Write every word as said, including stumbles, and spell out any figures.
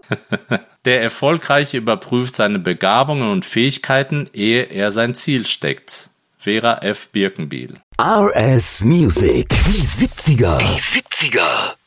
Der Erfolgreiche überprüft seine Begabungen und Fähigkeiten, ehe er sein Ziel steckt. Vera F. Birkenbiel. R S Music. Die siebziger. Die siebziger.